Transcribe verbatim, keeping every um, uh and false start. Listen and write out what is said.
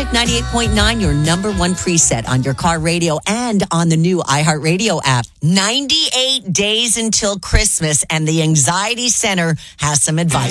Classic ninety-eight point nine, your number one preset on your car radio and on the new iHeartRadio app. ninety-eight days until Christmas, and the Anxiety Center has some advice.